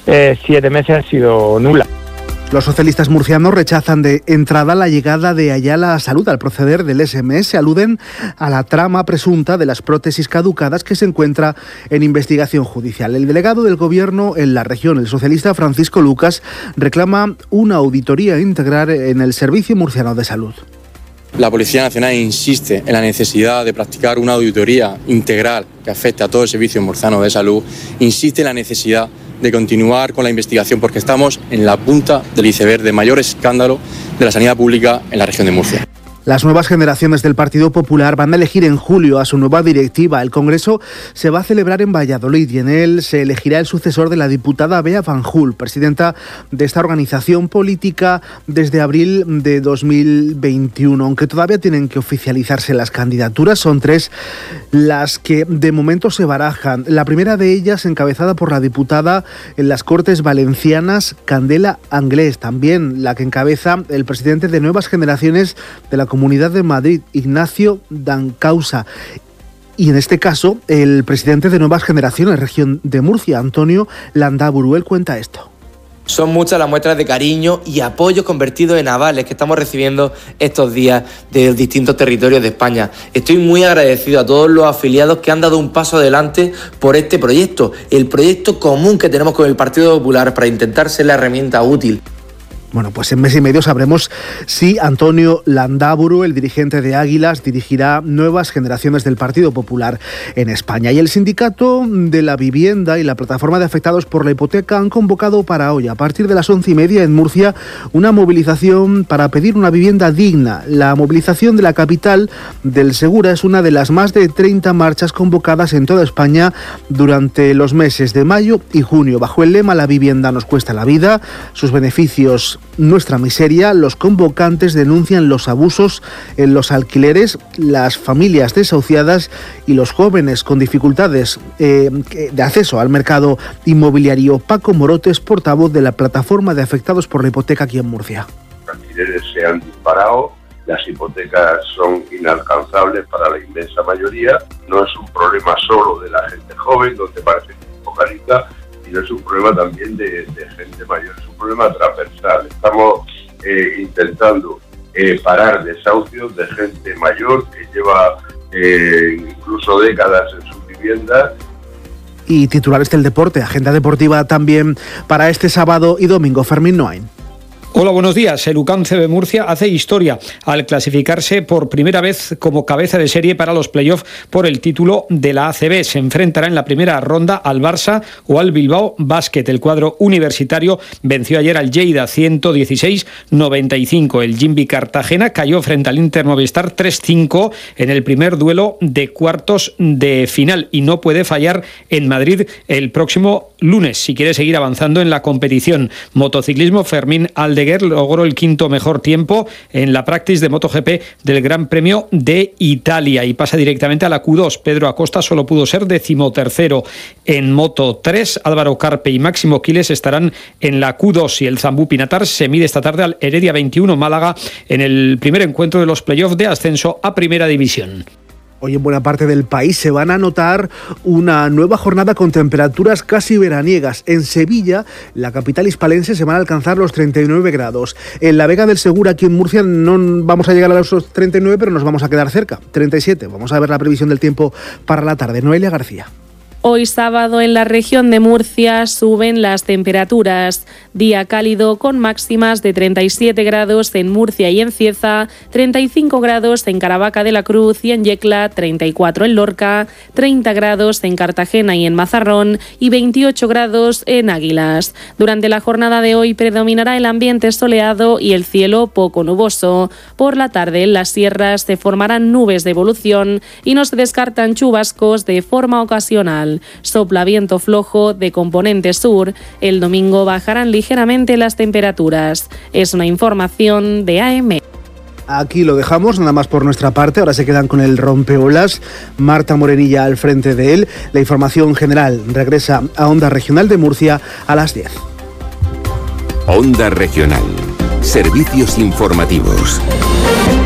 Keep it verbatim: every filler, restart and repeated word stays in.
eh, siete meses ha sido nula. Los socialistas murcianos rechazan de entrada la llegada de Ayala Salud al proceder del ese eme ese. Aluden a la trama presunta de las prótesis caducadas que se encuentra en investigación judicial. El delegado del Gobierno en la región, el socialista Francisco Lucas, reclama una auditoría integral en el Servicio Murciano de Salud. La Policía Nacional insiste en la necesidad de practicar una auditoría integral que afecte a todo el Servicio Murciano de Salud, insiste en la necesidad de continuar con la investigación porque estamos en la punta del iceberg de mayor escándalo de la sanidad pública en la región de Murcia. Las nuevas generaciones del Partido Popular van a elegir en julio a su nueva directiva. El Congreso se va a celebrar en Valladolid y en él se elegirá el sucesor de la diputada Bea Fanjul, presidenta de esta organización política desde abril de dos mil veintiuno. Aunque todavía tienen que oficializarse las candidaturas, son tres las que de momento se barajan. La primera de ellas encabezada por la diputada en las Cortes Valencianas, Candela Anglés. También la que encabeza el presidente de Nuevas Generaciones de la Comunidad de Madrid, Ignacio Dancausa. Y en este caso, el presidente de Nuevas Generaciones, región de Murcia, Antonio Landaburu. Él cuenta esto. Son muchas las muestras de cariño y apoyo convertidos en avales que estamos recibiendo estos días de distintos territorios de España. Estoy muy agradecido a todos los afiliados que han dado un paso adelante por este proyecto, el proyecto común que tenemos con el Partido Popular para intentar ser la herramienta útil. Bueno, pues en mes y medio sabremos si Antonio Landaburu, el dirigente de Águilas, dirigirá Nuevas Generaciones del Partido Popular en España. Y el Sindicato de la Vivienda y la Plataforma de Afectados por la Hipoteca han convocado para hoy, a partir de las once y media en Murcia, una movilización para pedir una vivienda digna. La movilización de la capital del Segura es una de las más de treinta marchas convocadas en toda España durante los meses de mayo y junio. Bajo el lema "La vivienda nos cuesta la vida, sus beneficios nuestra miseria", los convocantes denuncian los abusos en los alquileres, las familias desahuciadas y los jóvenes con dificultades eh, de acceso al mercado inmobiliario. Paco Morotes, portavoz de la Plataforma de Afectados por la Hipoteca aquí en Murcia. Los alquileres se han disparado, las hipotecas son inalcanzables para la inmensa mayoría. No es un problema solo de la gente joven, donde parece que se focaliza, sino es un problema también de, de gente mayor, es un problema transversal. Estamos eh, intentando eh, parar desahucios de gente mayor que lleva eh, incluso décadas en sus viviendas. Y titulares del deporte, agenda deportiva también para este sábado y domingo. Fermín Noain. Hola, buenos días. El U C A M C B Murcia hace historia al clasificarse por primera vez como cabeza de serie para los playoffs por el título de la A C B. Se enfrentará en la primera ronda al Barça o al Bilbao Basket. El cuadro universitario venció ayer al Lleida ciento dieciséis a noventa y cinco. El Jimby Cartagena cayó frente al Inter Movistar tres cinco en el primer duelo de cuartos de final y no puede fallar en Madrid el próximo lunes si quiere seguir avanzando en la competición. Motociclismo, Fermín Alde logró el quinto mejor tiempo en la practice de MotoGP del Gran Premio de Italia y pasa directamente a la Q dos. Pedro Acosta solo pudo ser decimotercero en Moto tres. Álvaro Carpe y Máximo Quiles estarán en la Q dos y el Zambú Pinatar se mide esta tarde al Heredia veintiuno Málaga en el primer encuentro de los playoffs de ascenso a Primera División. Hoy en buena parte del país se van a notar una nueva jornada con temperaturas casi veraniegas. En Sevilla, la capital hispalense, se van a alcanzar los treinta y nueve grados. En la Vega del Segura, aquí en Murcia, no vamos a llegar a los treinta y nueve, pero nos vamos a quedar cerca. treinta y siete. Vamos a ver la previsión del tiempo para la tarde. Noelia García. Hoy sábado en la región de Murcia suben las temperaturas. Día cálido con máximas de treinta y siete grados en Murcia y en Cieza, treinta y cinco grados en Caravaca de la Cruz y en Yecla, treinta y cuatro en Lorca, treinta grados en Cartagena y en Mazarrón y veintiocho grados en Águilas. Durante la jornada de hoy predominará el ambiente soleado y el cielo poco nuboso. Por la tarde en las sierras se formarán nubes de evolución y no se descartan chubascos de forma ocasional. Sopla viento flojo de componente sur. El domingo bajarán ligeramente las temperaturas. Es una información de A M. Aquí lo dejamos, nada más por nuestra parte. Ahora se quedan con el rompeolas. Marta Morenilla al frente de él. La información general regresa a Onda Regional de Murcia a las diez. Onda Regional. Servicios informativos.